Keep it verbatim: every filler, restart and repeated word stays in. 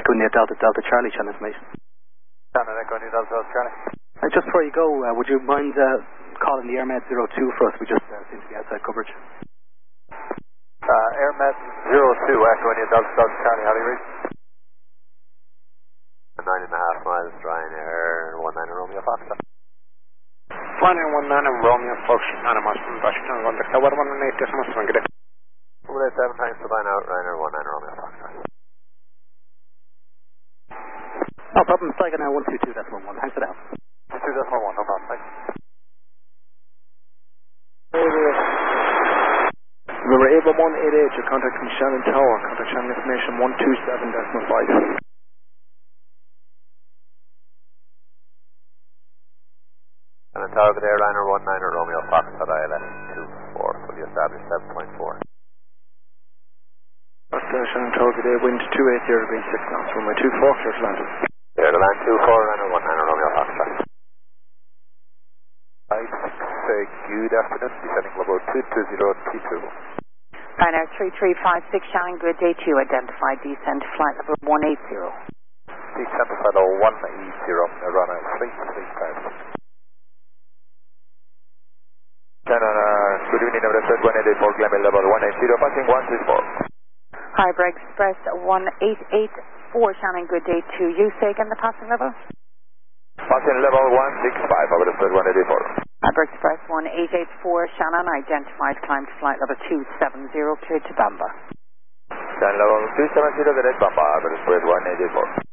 Echo India Delta Delta Charlie channel information. Channel Echo India Delta Delta Charlie. Uh, just before you go, uh, would you mind uh, calling the AirMed zero two for us? We just uh, seem to be outside coverage. Uh, AirMed zero two, Echo India Delta Delta Charlie, how do you read? Nine and a half miles, Ryanair, one nine Romeo Foxtrot. Ryanair one nine Romeo Foxtrot, nine miles from Washington, one tower one one eight decimal seven, good day. One eight seven, thanks for buying out, Ryanair one nine Romeo Foxtrot. No problem, Sligo now one two two decimal one, thanks for that. one two two decimal one, no problem, thanks. River Ava one eight eight, you're contacting Shannon Tower, contact Shannon information one two seven decimal five. Shannon Tower, good day, Ryanair one nine Romeo Foxtrot, I L S two four, fully established seven point four. That's uh, Shannon Tower, good day, wind two eight zero, being six knots, runway two four, clear to land. Clear to land two four, Ryanair one nine Romeo Foxtrot. I say good afternoon, descending level two two zero T two. Ryanair three three five six, Shannon, good day two, identified descent flight level one eight zero. Descent flight level one eight zero, runway three three five. Shannon, uh, good evening, Everest one eight eight four, climbing level one eight zero, passing one three four. Hybrid Express one eight eight four, Shannon, good day two, you say again the passing level? Passing level one six five, Everest one eight eight four. Hybrid Express one eight eight four, Shannon, identified, climb to flight level two seven zero, cleared to Bamba. Shannon level two seven zero, direct Bamba, Everest one eight eight four.